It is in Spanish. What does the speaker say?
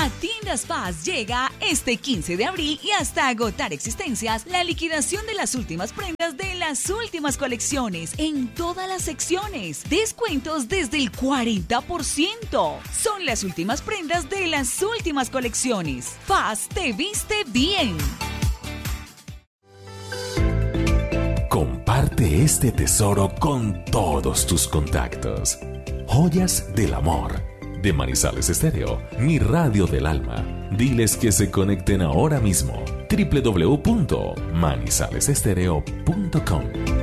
A Tiendas Paz llega este 15 de abril y hasta agotar existencias la liquidación de las últimas prendas de las últimas colecciones en todas las secciones. Descuentos desde el 40%. Son las últimas prendas de las últimas colecciones. Paz te viste bien. Comparte este tesoro con todos tus contactos. Joyas del amor. De Manizales Estéreo, mi radio del alma. Diles que se conecten ahora mismo. www.manizalesestereo.com